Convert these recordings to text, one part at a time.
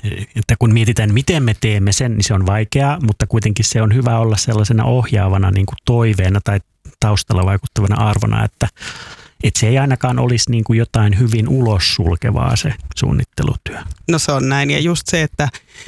että kun mietitään, miten me teemme sen, niin se on vaikeaa, mutta kuitenkin se on hyvä olla sellaisena ohjaavana niin kuin toiveena tai taustalla vaikuttavana arvona, että se ei ainakaan olisi niin kuin jotain hyvin ulos sulkevaa se suunnittelutyö. No se on näin, ja just se, että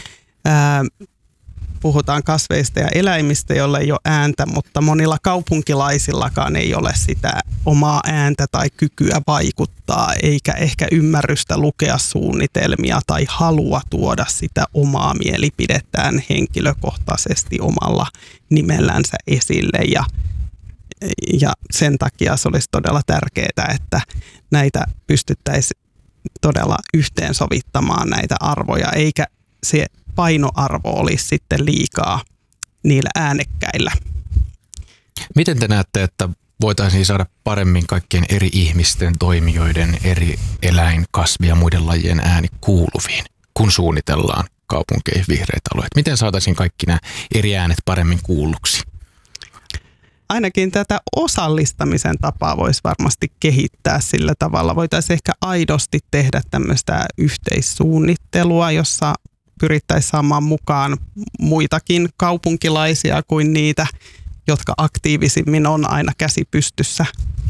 puhutaan kasveista ja eläimistä, joilla ei ole ääntä, mutta monilla kaupunkilaisillakaan ei ole sitä omaa ääntä tai kykyä vaikuttaa, eikä ehkä ymmärrystä lukea suunnitelmia tai halua tuoda sitä omaa mielipidettään henkilökohtaisesti omalla nimellänsä esille. Ja sen takia se olisi todella tärkeää, että näitä pystyttäisiin todella yhteensovittamaan näitä arvoja, eikä se painoarvo olisi sitten liikaa niillä äänekkäillä. Miten te näette, että voitaisiin saada paremmin kaikkien eri ihmisten, toimijoiden, eri eläin-, kasvi- ja muiden lajien ääni kuuluviin, kun suunnitellaan kaupunkeihin vihreitä alueita? Miten saataisiin kaikki nämä eri äänet paremmin kuulluksi? Ainakin tätä osallistamisen tapaa voisi varmasti kehittää sillä tavalla. Voitaisiin ehkä aidosti tehdä tämmöistä yhteissuunnittelua, jossa pyrittäisiin saamaan mukaan muitakin kaupunkilaisia kuin niitä, jotka aktiivisimmin on aina käsi pystyssä.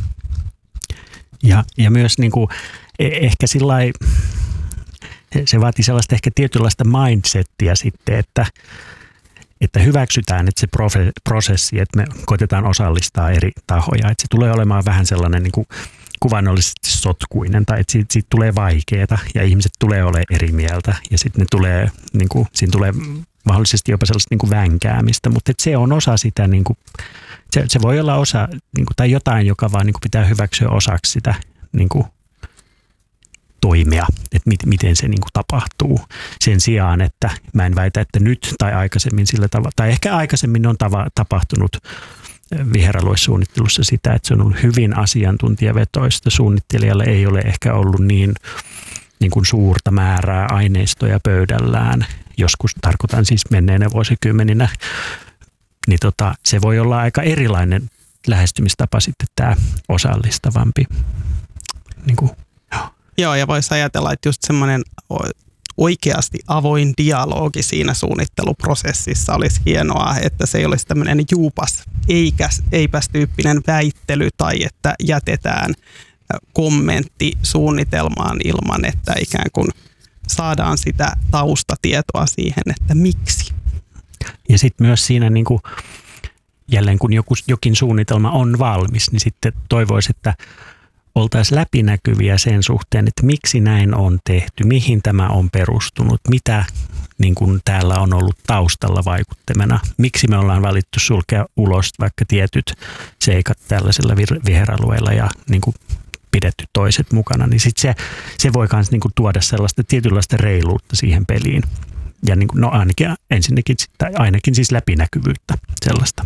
Ja myös niin kuin, ehkä sillai, se vaatii sellaista ehkä tietynlaista mindsettiä sitten, että hyväksytään, että se prosessi, että me koitetaan osallistaa eri tahoja, että se tulee olemaan vähän sellainen niin kuin kuvainnollisesti sotkuinen tai että siitä tulee vaikeaa ja ihmiset tulee olemaan eri mieltä ja sitten ne tulee, niin kuin, siinä tulee mahdollisesti jopa sellaista niin kuin vänkäämistä, mutta että se on osa sitä, niin kuin, se voi olla osa niin kuin, tai jotain, joka vaan niin kuin pitää hyväksyä osaksi sitä niin kuin, toimia, että miten se niin kuin tapahtuu sen sijaan, että mä en väitä, että nyt tai aikaisemmin sillä tavalla, tai ehkä aikaisemmin on tapahtunut viheraluesuunnittelussa sitä, että se on ollut hyvin asiantuntijavetoista. Suunnittelijalle ei ole ehkä ollut niin kuin suurta määrää aineistoja pöydällään, joskus tarkoitan siis menneenä vuosikymmeninä, niin se voi olla aika erilainen lähestymistapa sitten tämä osallistavampi. Niin kuin, Joo, ja voisi ajatella, että just semmoinen oikeasti avoin dialogi siinä suunnitteluprosessissa olisi hienoa, että se ei olisi tämmöinen juupas, eipäs-tyyppinen väittely tai että jätetään kommentti suunnitelmaan ilman, että ikään kuin saadaan sitä taustatietoa siihen, että miksi. Ja sitten myös siinä niin kuin, jälleen kun jokin suunnitelma on valmis, niin sitten toivoisi, että oltaisiin läpinäkyviä sen suhteen, että miksi näin on tehty, mihin tämä on perustunut, mitä niin kuin täällä on ollut taustalla vaikuttimena, miksi me ollaan valittu sulkea ulos vaikka tietyt seikat tällaisella viheralueella ja niin kuin pidetty toiset mukana, niin sitten se voi myös niin kuin tuoda sellaista tietynlaista reiluutta siihen peliin. Ja niin kuin, no ainakin siis läpinäkyvyyttä sellaista.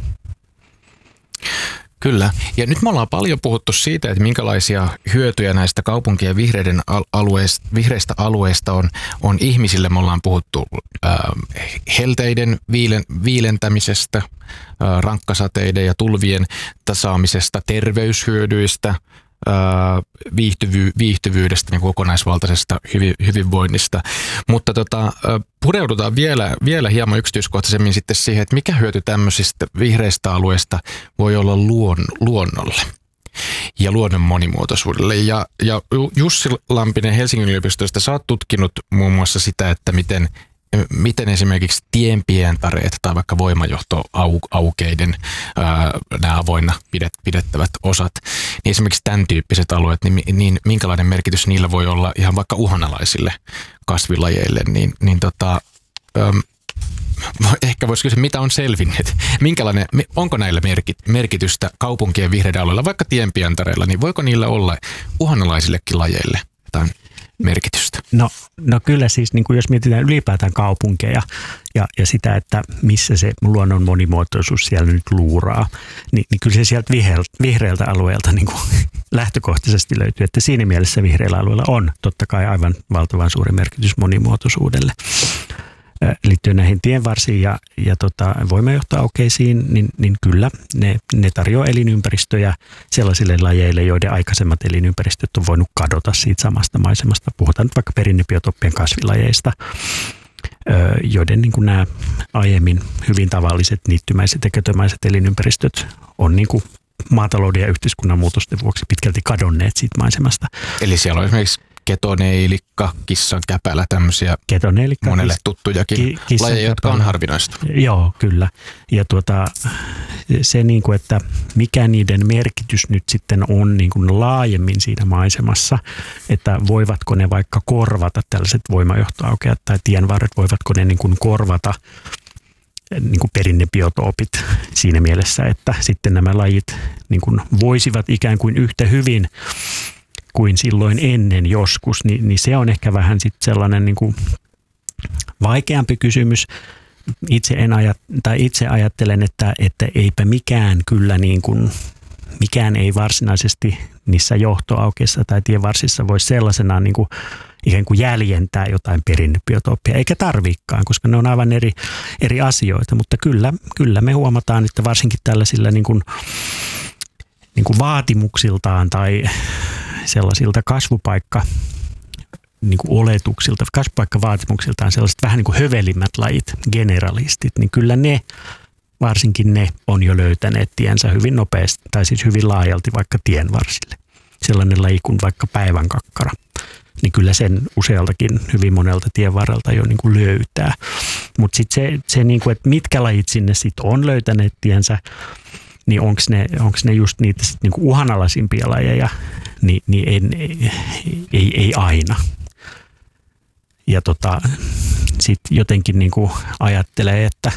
Kyllä. Ja nyt me ollaan paljon puhuttu siitä, että minkälaisia hyötyjä näistä kaupunkien vihreistä alueista on ihmisille. Me ollaan puhuttu helteiden viilentämisestä, rankkasateiden ja tulvien tasaamisesta, terveyshyödyistä, viihtyvyydestä ja kokonaisvaltaisesta hyvinvoinnista. Mutta pureudutaan vielä hieman yksityiskohtaisemmin sitten siihen, että mikä hyöty tämmöisistä vihreistä alueista voi olla luonnolle ja luonnon monimuotoisuudelle. Ja Jussi Lampinen Helsingin yliopistosta, sä oot tutkinut muun muassa sitä, että miten esimerkiksi tienpientareet tai vaikka voimajohtoaukeiden nämä avoinna pidettävät osat, niin esimerkiksi tämän tyyppiset alueet, niin minkälainen merkitys niillä voi olla ihan vaikka uhanalaisille kasvilajeille, ehkä voisi kysyä, mitä on selvinnyt, onko näillä merkitystä kaupunkien vihreiden alueilla, vaikka tienpientareilla, niin voiko niillä olla uhanalaisillekin lajeille jotain merkitystä? No kyllä siis, niin kuin jos mietitään ylipäätään kaupunkeja ja sitä, että missä se luonnon monimuotoisuus siellä nyt luuraa, niin kyllä se sieltä vihreältä alueelta niin kuin lähtökohtaisesti löytyy, että siinä mielessä vihreällä alueella on totta kai aivan valtavan suuri merkitys monimuotoisuudelle. Liittyen näihin tienvarsiin ja voimajohtoaukeisiin, niin kyllä ne tarjoaa elinympäristöjä sellaisille lajeille, joiden aikaisemmat elinympäristöt on voinut kadota siitä samasta maisemasta. Puhutaan nyt vaikka perinnebiotooppien kasvilajeista. joiden niin kuin nämä aiemmin hyvin tavalliset niittymäiset ja kötömäiset elinympäristöt on niin kuin maatalouden ja yhteiskunnan muutosten vuoksi pitkälti kadonneet siitä maisemasta. Eli siellä on esimerkiksi ketoneilikka, kissan käpälä, tämmöisiä monelle tuttujakin lajeja, jotka on harvinaista. Joo, kyllä. Ja se, niin kuin, että mikä niiden merkitys nyt sitten on niin kuin laajemmin siinä maisemassa, että voivatko ne vaikka korvata tällaiset voimajohtoaukeat tai tienvarret, voivatko ne niin kuin korvata niin kuin perinnebiotoopit siinä mielessä, että sitten nämä lajit niin kuin voisivat ikään kuin yhtä hyvin kuin silloin ennen joskus, niin se on ehkä vähän sitten sellainen niin kuin vaikeampi kysymys. Itse ajattelen, että eipä mikään kyllä niin kuin, mikään ei varsinaisesti niissä johtoaukeissa tai tienvarsissa voi sellaisenaan niin kuin ikään kuin jäljentää jotain perinnebiotoopia, eikä tarviikaan, koska ne on aivan eri asioita, mutta kyllä me huomataan, että varsinkin tällaisilla niin kuin vaatimuksiltaan tai sellaisilta kasvupaikkavaatimuksiltaan sellaiset vähän niin kuin hövelimmät lajit, generalistit, niin kyllä varsinkin ne on jo löytäneet tiensä hyvin nopeasti tai siis hyvin laajalti vaikka tienvarsille. Sellainen laji kuin vaikka päivänkakkara, niin kyllä sen usealtakin hyvin monelta tienvarrelta jo niin kuin löytää. Mutta sitten se niin kuin, että mitkä lajit sinne sitten on löytäneet tiensä, niin onko ne just niitä sit niinku uhanalaisimpia lajeja, niin ei aina. Ja sitten jotenkin niinku ajattelee, että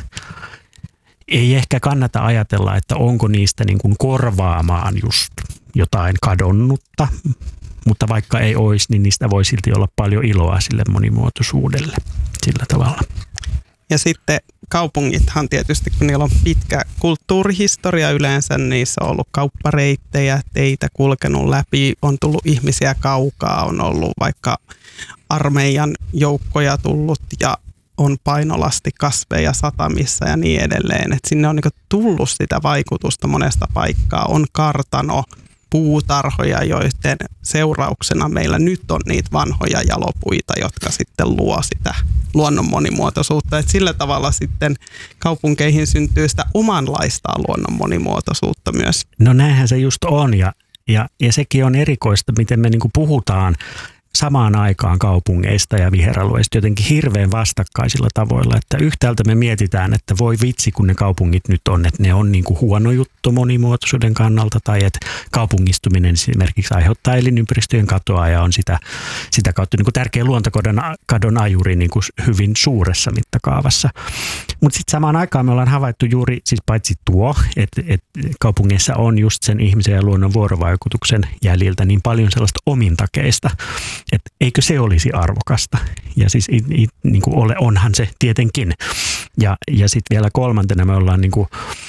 ei ehkä kannata ajatella, että onko niistä niinku korvaamaan just jotain kadonnutta, mutta vaikka ei olisi, niin niistä voi silti olla paljon iloa sille monimuotoisuudelle sillä tavalla. Ja sitten kaupungithan tietysti, kun niillä on pitkä kulttuurihistoria yleensä, niissä on ollut kauppareittejä, teitä kulkenut läpi, on tullut ihmisiä kaukaa, on ollut vaikka armeijan joukkoja tullut ja on painolasti kasveja satamissa ja niin edelleen. Et sinne on niinku tullut sitä vaikutusta monesta paikkaa, on kartano, puutarhoja, joiden seurauksena meillä nyt on niitä vanhoja jalopuita, jotka sitten luo sitä luonnon monimuotoisuutta. Et sillä tavalla sitten kaupunkeihin syntyy sitä omanlaista luonnon monimuotoisuutta myös. No näinhän se just on ja sekin on erikoista, miten me niinku puhutaan samaan aikaan kaupungeista ja viheralueista jotenkin hirveän vastakkaisilla tavoilla, että yhtäältä me mietitään, että voi vitsi, kun ne kaupungit nyt on, että ne on niin kuin huono juttu monimuotoisuuden kannalta tai että kaupungistuminen esimerkiksi aiheuttaa elinympäristöjen katoa ja on sitä kautta niin kuin tärkeä luontokadon ajuri niin kuin hyvin suuressa mittakaavassa. Mutta sitten samaan aikaan me ollaan havaittu juuri, siis paitsi että kaupungeissa on just sen ihmisen ja luonnon vuorovaikutuksen jäljiltä niin paljon sellaista omintakeista, että eikö se olisi arvokasta. Ja siis niin kuin onhan se tietenkin. Ja sitten vielä kolmantena me ollaan, niin kuin,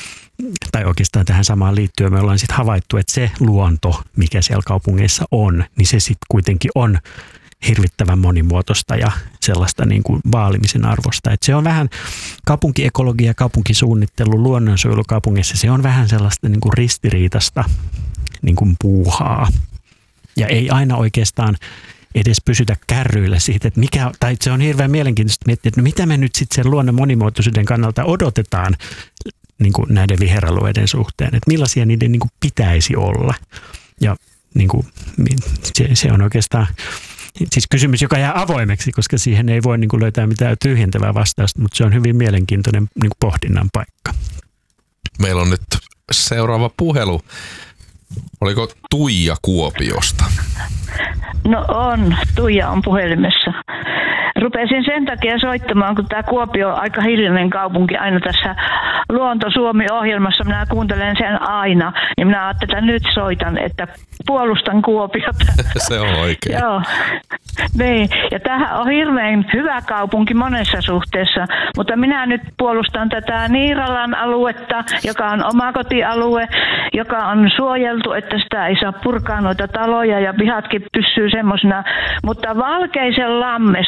tai oikeastaan tähän samaan liittyen, me ollaan sitten havaittu, että se luonto, mikä siellä kaupungeissa on, niin se sitten kuitenkin on hirvittävän monimuotoista ja sellaista niin kuin vaalimisen arvosta. Että se on vähän kaupunkiekologia, kaupunkisuunnittelu, luonnonsuojelu kaupungeissa, se on vähän sellaista niin kuin ristiriitasta niin kuin puuhaa. Ja ei aina oikeastaan edes pysytä kärryillä siitä, että tai se on hirveän mielenkiintoista miettiä, että mitä me nyt sitten sen luonnon monimuotoisuuden kannalta odotetaan niin kuin näiden viheralueiden suhteen, että millaisia niiden niin kuin pitäisi olla. Ja niin kuin, se on oikeastaan siis kysymys, joka jää avoimeksi, koska siihen ei voi niin kuin löytää mitään tyhjentävää vastausta, mutta se on hyvin mielenkiintoinen niin kuin pohdinnan paikka. Meillä on nyt seuraava puhelu. Oliko Tuija Kuopiosta? No on. Tuija on puhelimessa. Rupesin sen takia soittamaan, kun tämä Kuopio on aika hiljainen kaupunki aina tässä Luonto Suomi-ohjelmassa. Minä kuuntelen sen aina, niin minä ajattelin, että nyt soitan, että puolustan Kuopiota. Se on oikein. Joo. Niin. Ja tämähän on hirveän hyvä kaupunki monessa suhteessa, mutta minä nyt puolustan tätä Niiralan aluetta, joka on omakotialue, joka on suojeltu, että sitä ei saa purkaa noita taloja ja pihatkin pysyy semmoisena. Mutta Valkeisen lammesta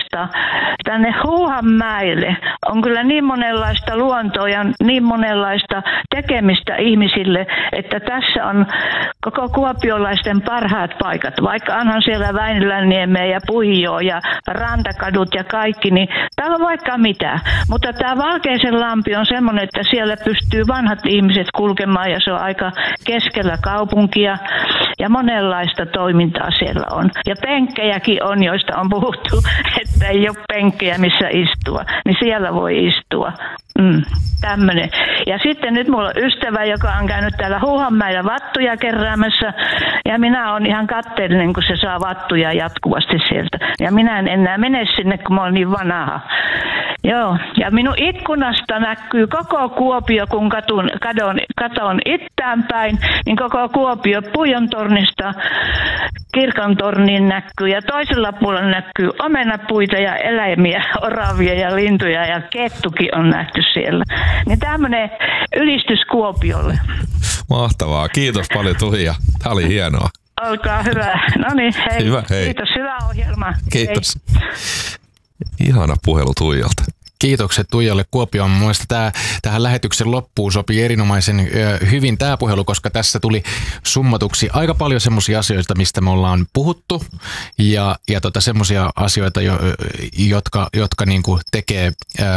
tänne Huuhanmäelle on kyllä niin monenlaista luontoa ja niin monenlaista tekemistä ihmisille, että tässä on koko kuopiolaisten parhaat paikat. Vaikka onhan siellä Väinölänniemeä ja Puhjoa ja rantakadut ja kaikki, niin täällä on vaikka mitä. Mutta tämä Valkeisen lampi on semmoinen, että siellä pystyy vanhat ihmiset kulkemaan ja se on aika keskellä kaupunkia ja monenlaista toimintaa siellä on. Ja penkkejäkin on, joista on puhuttu, että ei ole penkkejä missä istua, niin siellä voi istua. Tämmöinen. Ja sitten nyt mulla on ystävä, joka on käynyt täällä Huuhanmäellä vattuja keräämässä ja minä olen ihan katteellinen, kun se saa vattuja jatkuvasti sieltä. Ja minä en enää mene sinne, kun mä olen niin vanha. Joo, ja minun ikkunasta näkyy koko Kuopio, kun katon itään päin, niin koko Kuopio Puijontornista Kirkontorniin näkyy ja toisella puolella näkyy omenapuita ja eläimiä, oravia ja lintuja ja kettukin on nähty siellä. Niin tämmöinen ylistys Kuopiolle. Mahtavaa. Kiitos paljon Tuija. Tämä oli hienoa. Olkaa hyvä. No niin, hei. Hyvä, hei. Kiitos, hyvä ohjelma. Kiitos. Hei. Ihana puhelu Tuijalta. Kiitokset Tuijalle. Kuopio on mun mielestä tähän lähetyksen loppuun sopii erinomaisen hyvin tämä puhelu, koska tässä tuli summatuksi aika paljon semmoisia asioita, mistä me ollaan puhuttu ja semmoisia asioita, jotka niinku tekee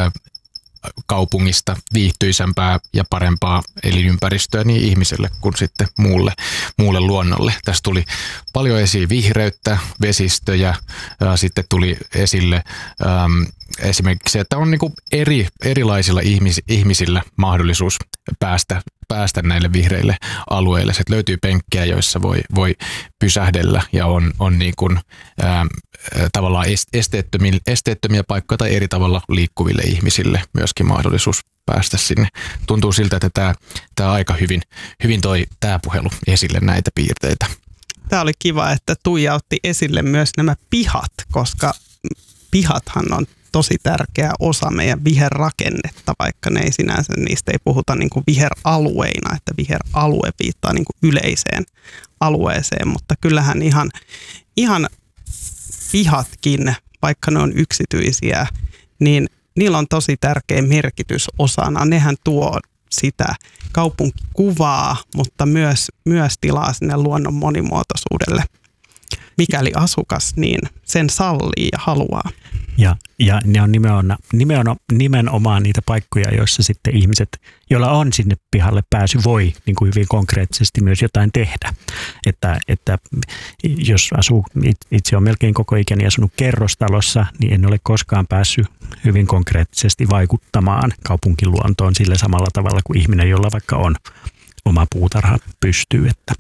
kaupungista viihtyisämpää ja parempaa elinympäristöä niin ihmiselle kuin sitten muulle luonnolle. Tässä tuli paljon esiin vihreyttä, vesistöjä, sitten tuli esille esimerkiksi se, että on niin kuin erilaisilla ihmisillä mahdollisuus päästä näille vihreille alueille. Se löytyy penkkejä, joissa voi pysähdellä ja on niin kuin, tavallaan esteettömiä paikkoja tai eri tavalla liikkuville ihmisille myöskin mahdollisuus päästä sinne. Tuntuu siltä, että tämä aika hyvin toi tämä puhelu esille näitä piirteitä. Tämä oli kiva, että Tuija otti esille myös nämä pihat, koska pihathan on tosi tärkeä osa meidän viherrakennetta, vaikka ne ei sinänsä, niistä ei puhuta niin kuin viheralueina, että viheralue viittaa niin kuin yleiseen alueeseen, mutta kyllähän ihan pihatkin, vaikka ne on yksityisiä, niin niillä on tosi tärkeä merkitys osana. Nehän tuo sitä kaupunkikuvaa, mutta myös tilaa sinne luonnon monimuotoisuudelle, mikäli asukas niin sen sallii ja haluaa. Ja ne on nimenomaan niitä paikkoja, joissa sitten ihmiset, joilla on sinne pihalle pääsy, voi niin kuin hyvin konkreettisesti myös jotain tehdä. Että jos itse on melkein koko ikäni asunut kerrostalossa, niin en ole koskaan päässyt hyvin konkreettisesti vaikuttamaan kaupunkiluontoon sillä samalla tavalla kuin ihminen, jolla vaikka on oma puutarha pystyy. Että.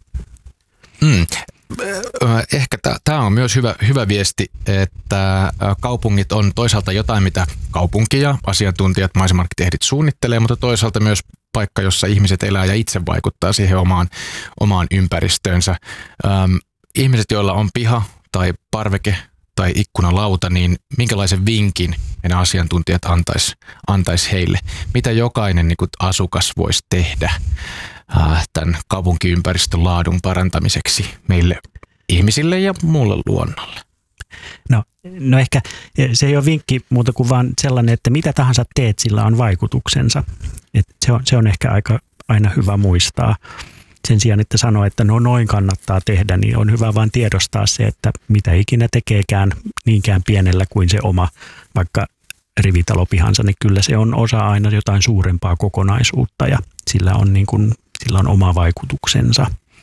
Ehkä tämä on myös hyvä viesti, että kaupungit on toisaalta jotain, mitä kaupunki ja asiantuntijat, maisemarkkitehdit suunnittelee, mutta toisaalta myös paikka, jossa ihmiset elää ja itse vaikuttaa siihen omaan ympäristöönsä. Ihmiset, joilla on piha tai parveke tai ikkunalauta, niin minkälaisen vinkin meidän asiantuntijat antaisi heille? Mitä jokainen niin kuin asukas voisi tehdä tämän kaupunkiympäristön laadun parantamiseksi meille ihmisille ja muulle luonnolle? No ehkä se ei ole vinkki muuta kuin vaan sellainen, että mitä tahansa teet, sillä on vaikutuksensa. Se on ehkä aina hyvä muistaa. Sen sijaan, että sanoo, että no noin kannattaa tehdä, niin on hyvä vaan tiedostaa se, että mitä ikinä tekeekään niinkään pienellä kuin se oma vaikka rivitalopihansa, niin kyllä se on osa aina jotain suurempaa kokonaisuutta ja sillä on oma vaikutuksensa.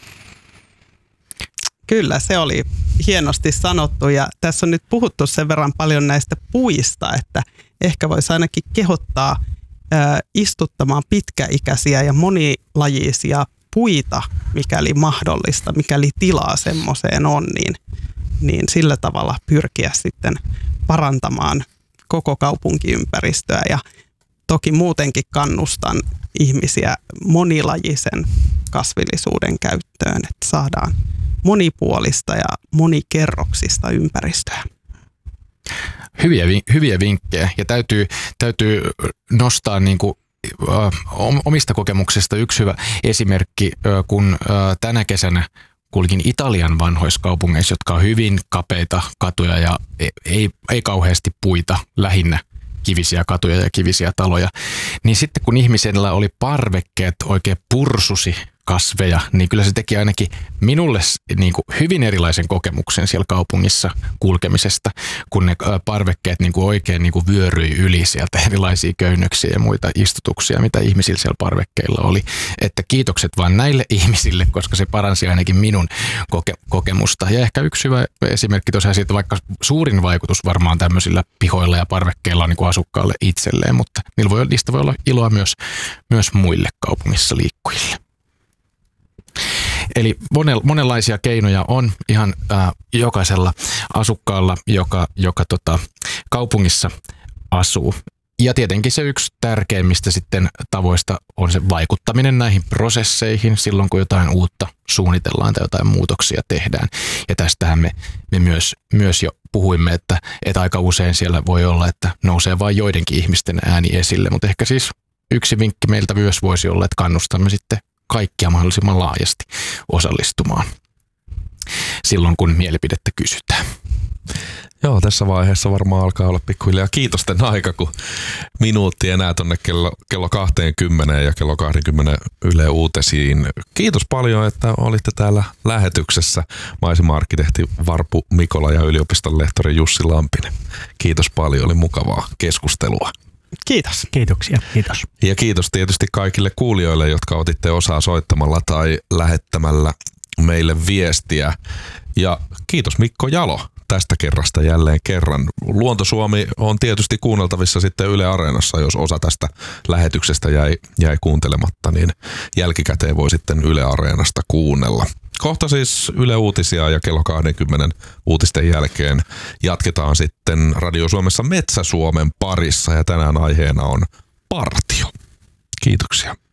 Kyllä, se oli hienosti sanottu ja tässä on nyt puhuttu sen verran paljon näistä puista, että ehkä voisi ainakin kehottaa istuttamaan pitkäikäisiä ja monilajisia puita, mikäli mahdollista, mikäli tilaa semmoiseen on, niin sillä tavalla pyrkiä sitten parantamaan koko kaupunkiympäristöä ja toki muutenkin kannustan ihmisiä monilajisen kasvillisuuden käyttöön, että saadaan monipuolista ja monikerroksista ympäristöä. Hyviä vinkkejä ja täytyy nostaa niin kuin omista kokemuksista yksi hyvä esimerkki, kun tänä kesänä kulkin Italian vanhoissa kaupungeissa, jotka on hyvin kapeita katuja ja ei kauheasti puita, lähinnä kivisiä katuja ja kivisiä taloja, niin sitten kun ihmisellä oli parvekkeet oikein pursusi kasveja, niin kyllä se teki ainakin minulle niin kuin hyvin erilaisen kokemuksen siellä kaupungissa kulkemisesta, kun ne parvekkeet niin kuin oikein niin kuin vyöryi yli sieltä erilaisia köynnöksiä ja muita istutuksia, mitä ihmisillä siellä parvekkeilla oli. Että kiitokset vaan näille ihmisille, koska se paransi ainakin minun kokemusta. Ja ehkä yksi hyvä esimerkki tosiaan siitä, vaikka suurin vaikutus varmaan tämmöisillä pihoilla ja parvekkeilla on niin kuin asukkaalle itselleen, mutta niistä voi olla iloa myös muille kaupungissa liikkujille. Eli monenlaisia keinoja on ihan jokaisella asukkaalla, joka kaupungissa asuu. Ja tietenkin se yksi tärkeimmistä sitten tavoista on se vaikuttaminen näihin prosesseihin silloin, kun jotain uutta suunnitellaan tai jotain muutoksia tehdään. Ja tästähän me myös jo puhuimme, että aika usein siellä voi olla, että nousee vain joidenkin ihmisten ääni esille. Mutta ehkä siis yksi vinkki meiltä myös voisi olla, että kannustamme sitten kaikkia mahdollisimman laajasti osallistumaan silloin, kun mielipidettä kysytään. Joo, tässä vaiheessa varmaan alkaa olla pikkuhiljaa kiitosten aika, kun minuutti enää tuonne kello 20 ja kello 20 Yle Uutisiin. Kiitos paljon, että olitte täällä lähetyksessä, maisema-arkkitehti Varpu Mikola ja yliopiston lehtori Jussi Lampinen. Kiitos paljon, oli mukavaa keskustelua. Kiitos. Kiitoksia, kiitos. Ja kiitos tietysti kaikille kuulijoille, jotka otitte osaa soittamalla tai lähettämällä meille viestiä. Ja kiitos Mikko Jalo tästä kerrasta jälleen kerran. Luonto Suomi on tietysti kuunneltavissa sitten Yle Areenassa, jos osa tästä lähetyksestä jäi kuuntelematta, niin jälkikäteen voi sitten Yle Areenasta kuunnella. Kohta siis Yle Uutisia ja kello 20 uutisten jälkeen jatketaan sitten Radio Suomessa Metsä-Suomen parissa ja tänään aiheena on partio. Kiitoksia.